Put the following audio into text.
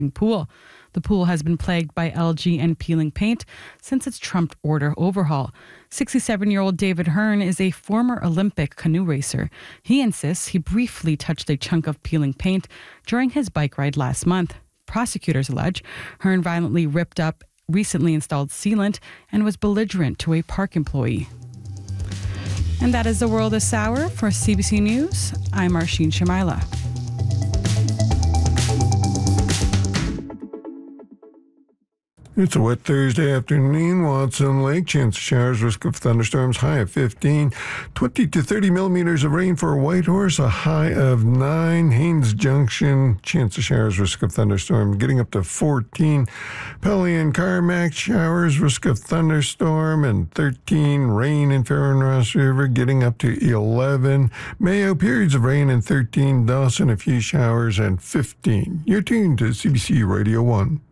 pool. The pool has been plagued by algae and peeling paint since its Trump order overhaul. 67-year-old David Hearn is a former Olympic canoe racer. He insists he briefly touched a chunk of peeling paint during his bike ride last month. Prosecutors allege Hearn violently ripped up recently installed sealant and was belligerent to a park employee. And that is the world this hour. For CBC News, I'm Arsheen Shamila. It's a wet Thursday afternoon. Watson Lake, chance of showers, risk of thunderstorms, high of 15. 20 to 30 millimeters of rain for Whitehorse, a high of 9. Haines Junction, chance of showers, risk of thunderstorm, getting up to 14. Pelly and Carmack, showers, risk of thunderstorm, and 13. Rain in Fair and Ross River, getting up to 11. Mayo, periods of rain, and 13. Dawson, a few showers, and 15. You're tuned to CBC Radio 1.